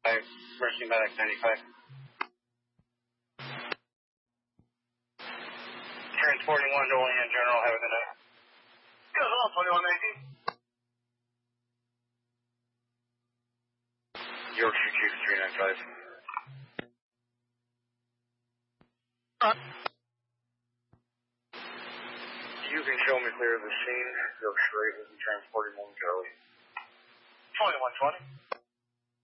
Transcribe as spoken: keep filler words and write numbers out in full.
Mercy Medic ninety-five. Transporting one to Olean General, have a good night. Yes, all twenty-one eighteen. Yorkshire Chief three ninety-five. Uh, You can show me clear of the scene. Yorkshire eight will be transporting momentarily. twenty-one twenty.